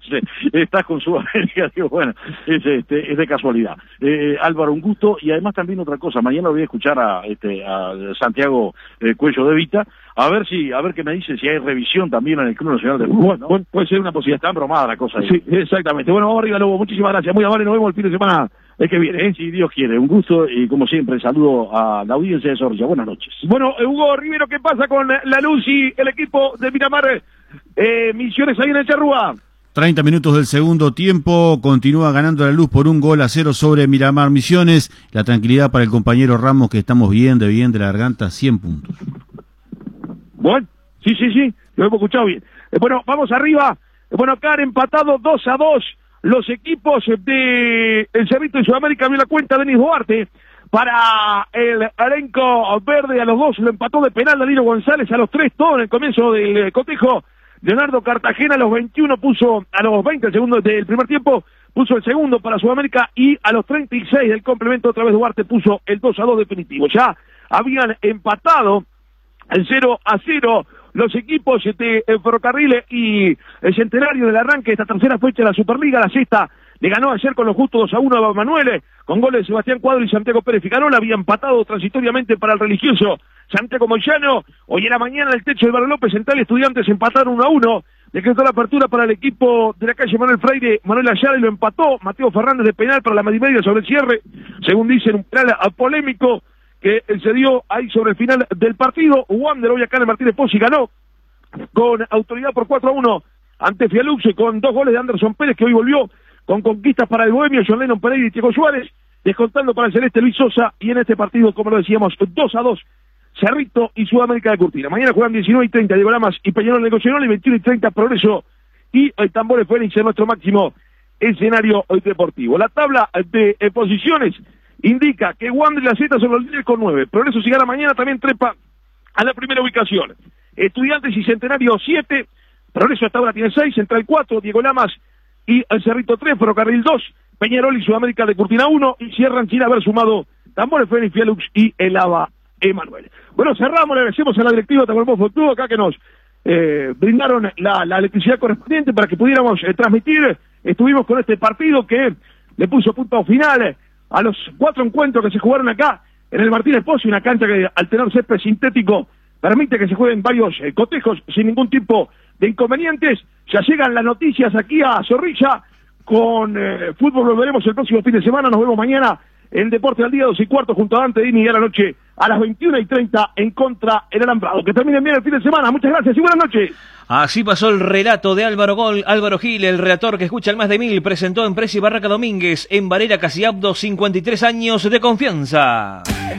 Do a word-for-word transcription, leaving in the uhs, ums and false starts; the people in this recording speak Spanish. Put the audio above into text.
estás con Sudamérica, digo, bueno, es, este, es de casualidad. Eh, Álvaro, un gusto, y además también otra cosa, mañana voy a escuchar a, este, a Santiago eh, Cuello de Vita, a ver si, a ver qué me dice si hay revisión también en el Club Nacional de Fútbol, ¿no? Bueno, puede ser una posibilidad. Está bromada la cosa ahí. Sí, exactamente. Bueno, vamos arriba, Lobo, muchísimas gracias, muy amable, nos vemos el fin de semana el que viene, ¿eh? Si Dios quiere. Un gusto y como siempre saludo a la audiencia de Zorrilla. Buenas noches. Bueno, Hugo Rivero, ¿qué pasa con la Luz y el equipo de Miramar eh, Misiones ahí en el Charrúa? treinta minutos del segundo tiempo, continúa ganando la Luz por un gol a cero sobre Miramar Misiones. La tranquilidad para el compañero Ramos, que estamos bien de bien de la garganta, cien puntos. Bueno, sí, sí, sí, lo hemos escuchado bien. Eh, bueno, vamos arriba. Eh, bueno, acá han empatado dos a dos los equipos de El Cerrito y Sudamérica. Vio la cuenta Denis Duarte para el elenco verde. A los dos lo empató de penal Danilo González, a los tres todo en el comienzo del cotejo. Leonardo Cartagena a los veintiuno puso, a los veinte segundos del primer tiempo, puso el segundo para Sudamérica, y a los treinta y seis del complemento otra vez Duarte puso el dos a dos definitivo. Ya habían empatado el cero a cero los equipos de Ferrocarril y el Centenario del arranque de esta tercera fecha de la Superliga. La sexta le ganó ayer con lo justo dos a uno a Manuel, con goles de Sebastián Cuadro y Santiago Pérez Ficarola. Había empatado transitoriamente para el religioso Santiago Moyano. Hoy en la mañana, en el techo del Barrio López, Central y Estudiantes empataron uno a uno. Decretó la apertura para el equipo de la calle Manuel Freire. Manuel Ayala y lo empató Mateo Fernández de penal para la Medimedia sobre el cierre, según dicen, un penal polémico que se dio ahí sobre el final del partido. Wander hoy acá en el Martínez Pozzi ganó con autoridad por cuatro a uno ante Fialux, con dos goles de Anderson Pérez, que hoy volvió con conquistas para el Bohemio, John Lennon Pereira y Diego Suárez, descontando para el Celeste Luis Sosa, y en este partido, como lo decíamos, dos a dos, Cerrito y Sudamérica de Curtina. Mañana juegan diecinueve y treinta Diego Lamas y Peñarol Negocional, y veintiuno y treinta Progreso y el Tambores Fénix en nuestro máximo escenario deportivo. La tabla de eh, posiciones indica que Wander y la Z son los líderes con nueve. Progreso, si gana mañana, también trepa a la primera ubicación. Estudiantes y Centenario siete, Progreso hasta ahora tiene seis, Central cuatro, Diego Lamas y el Cerrito tres, Ferrocarril dos, Peñarol y Sudamérica de Curtina uno, y cierran sin haber sumado Tambores Fénix, Fialux y el ABA Emanuel. Bueno, cerramos, le agradecemos a la directiva Tacuarembó Futuro acá que nos eh, brindaron la, la electricidad correspondiente para que pudiéramos eh, transmitir. Estuvimos con este partido que le puso punto final a los cuatro encuentros que se jugaron acá en el Martínez Pozzi, una cancha que al tener césped sintético permite que se jueguen varios eh, cotejos sin ningún tipo de inconvenientes. Ya llegan las noticias aquí a Zorrilla. Con eh, fútbol volveremos el próximo fin de semana. Nos vemos mañana en Deporte al Día, dos y cuarto, junto a Dante Dini, y a la noche a las veintiuna y treinta en contra el Alambrado. Que terminen bien el fin de semana. Muchas gracias y buenas noches. Así pasó el relato de Álvaro Gol, Álvaro Gil, el relator que escucha al más de mil, presentó en Presi Barraca Domínguez, en Varela Casiabdo, cincuenta y tres años de confianza.